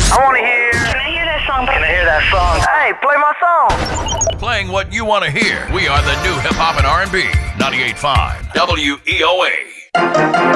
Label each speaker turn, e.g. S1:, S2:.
S1: I want to hear.
S2: Can I hear that song?
S1: Can I hear that song? Hey, play my song.
S3: Playing what you want to hear. We are the new hip hop and R&B. 98.5 WEOA.